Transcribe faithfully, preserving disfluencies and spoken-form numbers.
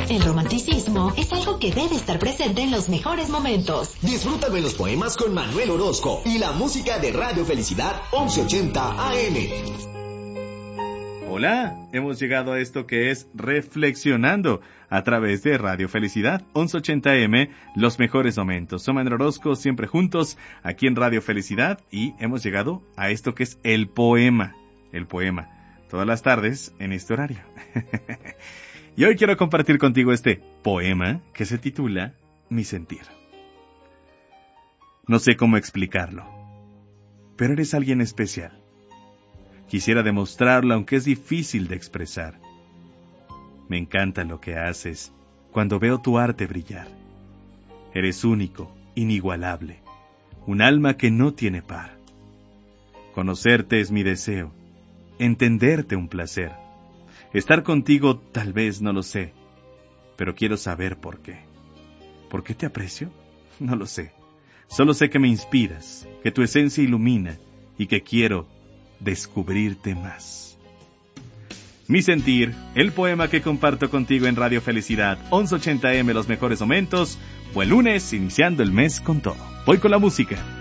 El romanticismo es algo que debe estar presente en los mejores momentos. Disfruta de los poemas con Manuel Orozco y la música de Radio Felicidad once ochenta A M. Hola, hemos llegado a esto que es Reflexionando a través de Radio Felicidad once ochenta A M, los mejores momentos. Soy Manuel Orozco, siempre juntos aquí en Radio Felicidad, y hemos llegado a esto que es el poema. El poema, todas las tardes en este horario. Y hoy quiero compartir contigo este poema que se titula Mi sentir. No sé cómo explicarlo, pero eres alguien especial. Quisiera demostrarlo, aunque es difícil de expresar. Me encanta lo que haces cuando veo tu arte brillar. Eres único, inigualable, un alma que no tiene par. Conocerte es mi deseo, entenderte un placer. Estar contigo tal vez no lo sé, pero quiero saber por qué. ¿Por qué te aprecio? No lo sé. Solo sé que me inspiras, que tu esencia ilumina y que quiero descubrirte más. Mi sentir, el poema que comparto contigo en Radio Felicidad once ochenta A M, los mejores momentos, o el lunes iniciando el mes con todo. Voy con la música.